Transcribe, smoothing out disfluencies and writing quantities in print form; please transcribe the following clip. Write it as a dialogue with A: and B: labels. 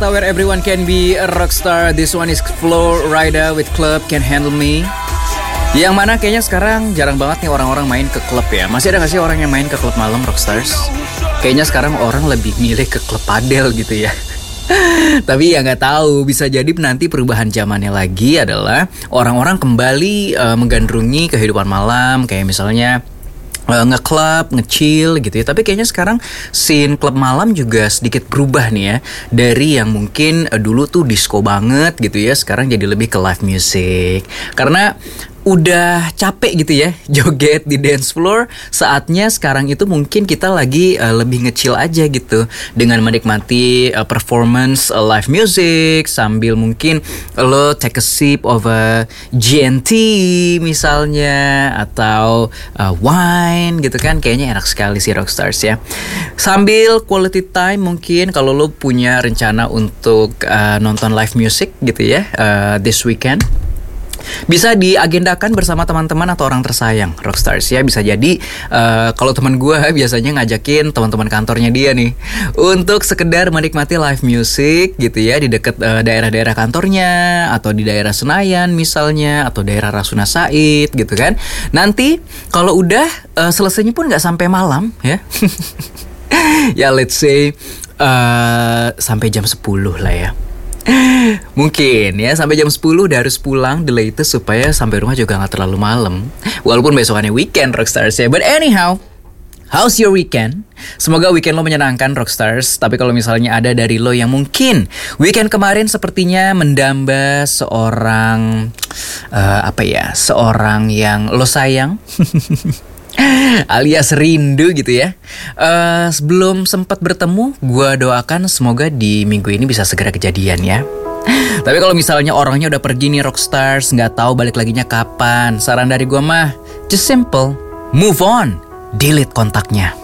A: Jakarta, where everyone can be a rockstar. This one is Flow Rida with Club Can Handle Me. Yang mana kayaknya sekarang jarang banget nih orang-orang main ke klub ya. Masih ada gak sih orang yang main ke klub malam, Rockstars? Kayaknya sekarang orang lebih milih ke klub padel gitu ya. Tapi ya gak tahu, bisa jadi nanti perubahan zamannya lagi adalah orang-orang kembali menggandrungi kehidupan malam. Kayak misalnya nge-club, nge-chill gitu ya. Tapi kayaknya sekarang scene klub malam juga sedikit berubah nih ya. Dari yang mungkin dulu tuh disco banget gitu ya, sekarang jadi lebih ke live music. Karena udah capek gitu ya joget di dance floor. Saatnya sekarang itu mungkin kita lagi lebih nge-chill aja gitu, dengan menikmati performance live music sambil mungkin lo take a sip of a GNT misalnya, atau wine gitu kan. Kayaknya enak sekali sih Rockstars ya. Sambil quality time mungkin kalau lo punya rencana untuk nonton live music gitu ya this weekend, bisa diagendakan bersama teman-teman atau orang tersayang Rockstars ya. Bisa jadi kalau teman gue biasanya ngajakin teman-teman kantornya dia nih untuk sekedar menikmati live music gitu ya di dekat daerah-daerah kantornya, atau di daerah Senayan misalnya, atau daerah Rasuna Said gitu kan. Nanti kalau udah selesainya pun gak sampai malam ya. Ya let's say sampai jam 10 lah ya. Mungkin ya sampai jam 10 udah harus pulang the latest, supaya sampai rumah juga gak terlalu malam. Walaupun besokannya weekend Rockstars ya. But anyhow, how's your weekend? Semoga weekend lo menyenangkan Rockstars. Tapi kalau misalnya ada dari lo yang mungkin weekend kemarin sepertinya mendamba seorang seorang yang lo sayang alias rindu gitu ya, sebelum sempat bertemu, gue doakan semoga di minggu ini bisa segera kejadian ya. Tapi kalau misalnya orangnya udah pergi nih Rockstars, gak tahu balik laginya kapan, saran dari gue mah just simple, move on, delete kontaknya.